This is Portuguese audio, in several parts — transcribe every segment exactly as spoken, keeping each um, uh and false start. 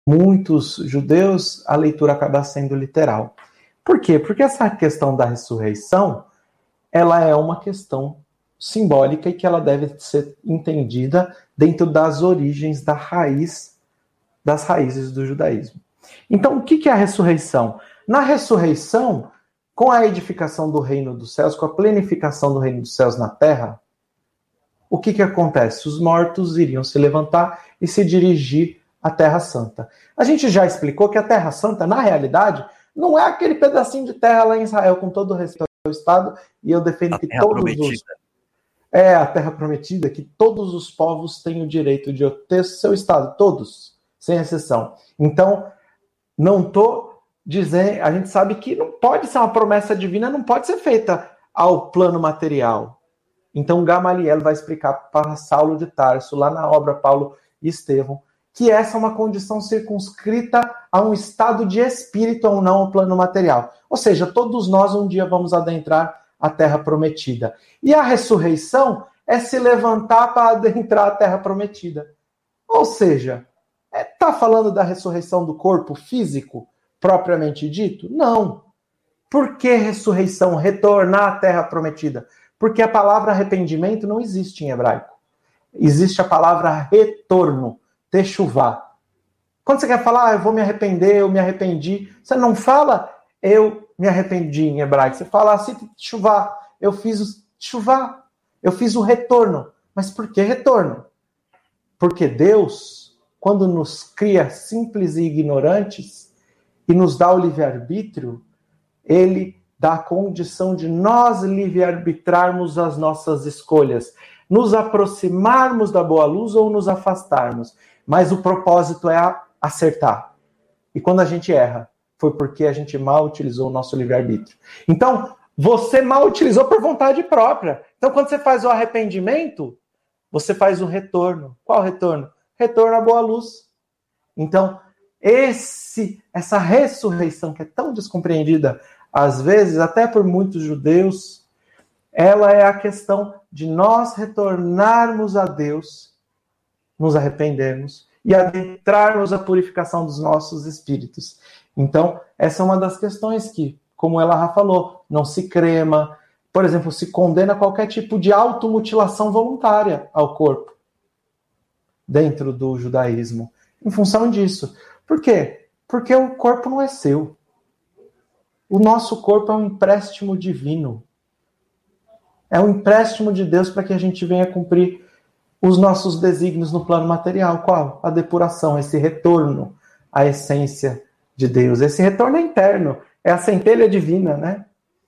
muitos judeus, a leitura acaba sendo literal. Por quê? Porque essa questão da ressurreição, ela é uma questão simbólica e que ela deve ser entendida dentro das origens da raiz, das raízes do judaísmo. Então, o que é a ressurreição? Na ressurreição, com a edificação do reino dos céus, com a plenificação do reino dos céus na terra, o que que acontece? Os mortos iriam se levantar e se dirigir à Terra Santa. A gente já explicou que a Terra Santa, na realidade, não é aquele pedacinho de terra lá em Israel, com todo o respeito ao Estado, e eu defendo a que terra todos prometida. os... É a Terra Prometida, que todos os povos têm o direito de ter seu Estado, todos, sem exceção. Então, não estou dizendo... A gente sabe que não pode ser uma promessa divina, não pode ser feita ao plano material. Então, Gamaliel vai explicar para Saulo de Tarso, lá na obra Paulo e Estevão, que essa é uma condição circunscrita a um estado de espírito ou não ao plano material. Ou seja, todos nós um dia vamos adentrar a terra prometida. E a ressurreição é se levantar para adentrar a terra prometida. Ou seja, está é, falando da ressurreição do corpo físico, propriamente dito? Não. Por que ressurreição? Retornar à terra prometida? Porque a palavra arrependimento não existe em hebraico. Existe a palavra retorno, techuvá. Quando você quer falar, ah, eu vou me arrepender, eu me arrependi, você não fala, eu me arrependi em hebraico. Você fala assim, techuvá, eu fiz o techuvá, eu fiz o retorno. Mas por que retorno? Porque Deus, quando nos cria simples e ignorantes e nos dá o livre-arbítrio, Ele dá a condição de nós livre-arbitrarmos as nossas escolhas, nos aproximarmos da boa luz ou nos afastarmos. Mas o propósito é acertar. E quando a gente erra, foi porque a gente mal utilizou o nosso livre-arbítrio. Então, você mal utilizou por vontade própria. Então, quando você faz o arrependimento, você faz o retorno. Qual retorno? Retorno à boa luz. Então, esse, essa ressurreição que é tão descompreendida, às vezes, até por muitos judeus, ela é a questão de nós retornarmos a Deus, nos arrependermos e adentrarmos a purificação dos nossos espíritos. Então, essa é uma das questões que, como ela já falou, não se crema, por exemplo, se condena qualquer tipo de automutilação voluntária ao corpo dentro do judaísmo, em função disso. Por quê? Porque o corpo não é seu. O nosso corpo é um empréstimo divino. É um empréstimo de Deus para que a gente venha cumprir os nossos desígnios no plano material. Qual? A depuração, esse retorno à essência de Deus. Esse retorno é interno, é a centelha divina, né?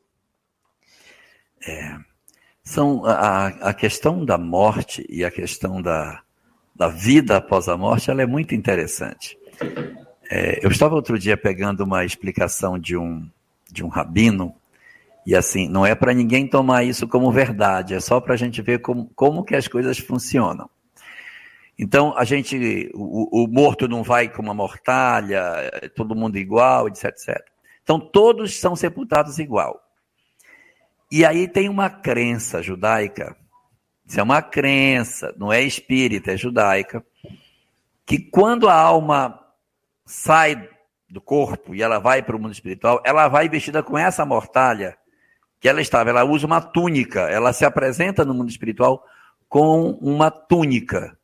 É, são a, a questão da morte e a questão da, da vida após a morte, ela é muito interessante. É, eu estava outro dia pegando uma explicação de um de um rabino, e assim, não é para ninguém tomar isso como verdade, é só para a gente ver como, como que as coisas funcionam. Então, a gente, o, o morto não vai com uma mortalha, todo mundo igual, etc, etcétera. Então, todos são sepultados igual. E aí tem uma crença judaica, isso é uma crença, não é espírita, é judaica, que quando a alma sai do corpo e ela vai para o mundo espiritual, ela vai vestida com essa mortalha que ela estava, ela usa uma túnica, ela se apresenta no mundo espiritual com uma túnica.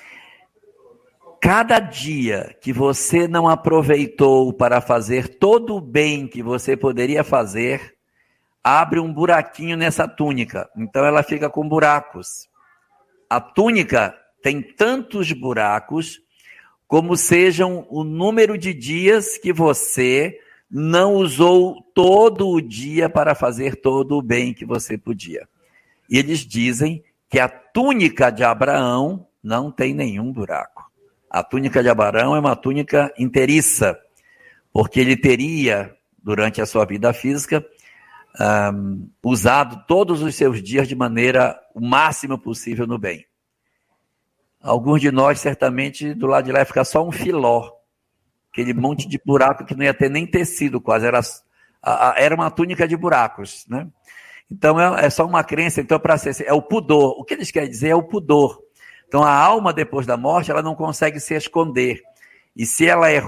Cada dia que você não aproveitou para fazer todo o bem que você poderia fazer, abre um buraquinho nessa túnica, então ela fica com buracos. A túnica tem tantos buracos como sejam o número de dias que você não usou todo o dia para fazer todo o bem que você podia. E eles dizem que a túnica de Abraão não tem nenhum buraco. A túnica de Abraão é uma túnica inteiriça, porque ele teria, durante a sua vida física, um, usado todos os seus dias de maneira o máximo possível no bem. Alguns de nós, certamente, do lado de lá ia ficar só um filó. Aquele monte de buraco que não ia ter nem tecido quase. Era, era uma túnica de buracos, né? Então, é, é só uma crença. Então, para ser, é o pudor. O que eles querem dizer é o pudor. Então, a alma, depois da morte, ela não consegue se esconder. E se ela errou,